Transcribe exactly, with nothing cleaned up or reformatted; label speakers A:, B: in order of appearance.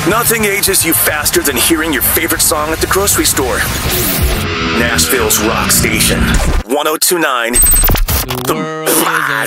A: Nothing ages you faster than hearing your favorite song at the grocery store. Nashville's Rock Station, one oh two point nine.
B: The world is a